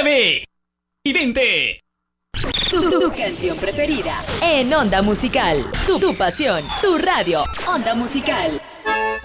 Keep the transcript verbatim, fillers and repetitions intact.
nueve y veinte. Tu, tu canción preferida en Onda Musical. Tu, tu pasión, tu radio. Onda Musical.